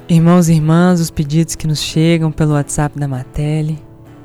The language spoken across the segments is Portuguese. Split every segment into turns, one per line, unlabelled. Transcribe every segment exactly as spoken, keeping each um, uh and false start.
Irmãos e irmãs, os pedidos que nos chegam pelo WhatsApp da Matele.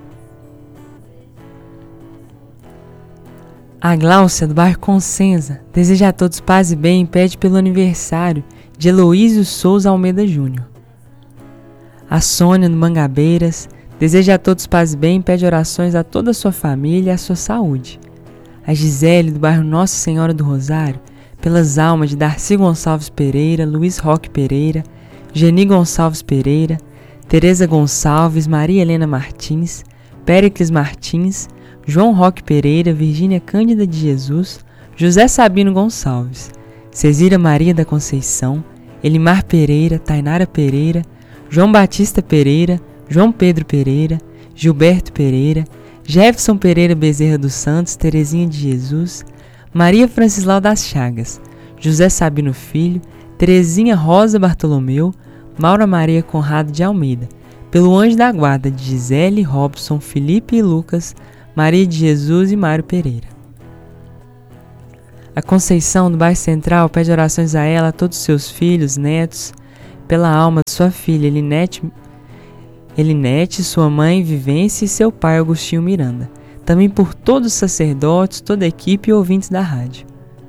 A Gláucia, do bairro Consenza, deseja a todos paz e bem e pede pelo aniversário de Heloísio Souza Almeida Júnior A Sônia, do Mangabeiras, deseja a todos paz e bem e pede orações a toda a sua família e a sua saúde. A Gisele, do bairro Nossa Senhora do Rosário, pelas almas de Darcy Gonçalves Pereira, Luiz Roque Pereira, Geni Gonçalves Pereira, Tereza Gonçalves, Maria Helena Martins, Péricles Martins, João Roque Pereira, Virgínia Cândida de Jesus, José Sabino Gonçalves, Cezira Maria da Conceição, Elimar Pereira, Tainara Pereira, João Batista Pereira, João Pedro Pereira, Gilberto Pereira, Jefferson Pereira Bezerra dos Santos, Terezinha de Jesus, Maria Francislau das Chagas, José Sabino Filho, Terezinha Rosa Bartolomeu, Maura Maria Conrado de Almeida, pelo anjo da guarda de Gisele, Robson, Felipe e Lucas, Maria de Jesus e Mário Pereira. A Conceição, do bairro Central, pede orações a ela, a todos os seus filhos, netos, pela alma de sua filha Elinete, Elinete, sua mãe Vivência e seu pai Agostinho Miranda. Também por todos os sacerdotes, toda a equipe e ouvintes da rádio.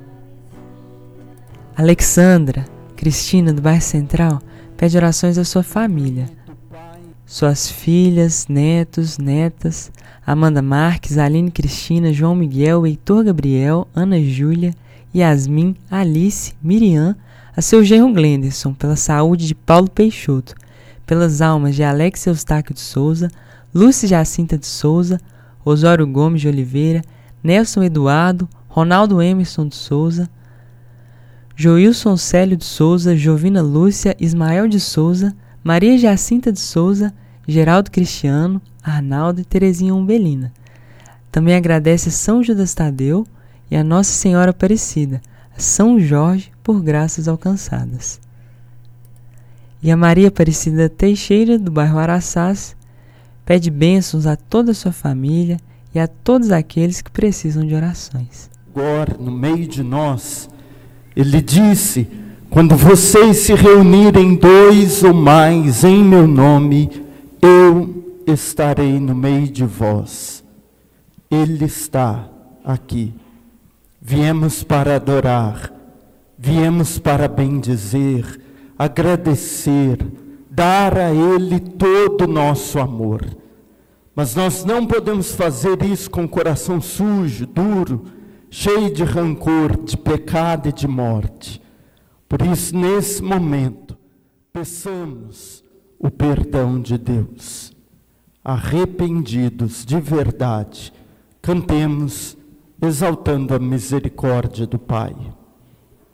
Alexandra Cristina, do bairro Central, pede orações à sua família, suas filhas, netos, netas, Amanda Marques, Aline Cristina, João Miguel, Heitor Gabriel, Ana Júlia, Yasmin, Alice, Miriam, a seu genro Glenderson, pela saúde de Paulo Peixoto, pelas almas de Alex Eustáquio de Souza, Lúcia Jacinta de Souza, Osório Gomes de Oliveira, Nelson Eduardo, Ronaldo Emerson de Souza, Joilson Célio de Souza, Jovina Lúcia, Ismael de Souza, Maria Jacinta de Souza, Geraldo Cristiano, Arnaldo e Terezinha Umbelina. Também agradece a São Judas Tadeu e a Nossa Senhora Aparecida, a São Jorge, por graças alcançadas. E a Maria Aparecida Teixeira, do bairro Araçás, pede bênçãos a toda a sua família e a todos aqueles que precisam de orações.
Agora, no meio de nós, Ele disse: quando vocês se reunirem dois ou mais em meu nome, eu estarei no meio de vós. Ele está aqui. Viemos para adorar, viemos para bendizer, agradecer, dar a Ele todo o nosso amor. Mas nós não podemos fazer isso com o coração sujo, duro, cheio de rancor, de pecado e de morte. Por isso, nesse momento, peçamos o perdão de Deus. Arrependidos de verdade, cantemos exaltando a misericórdia do Pai.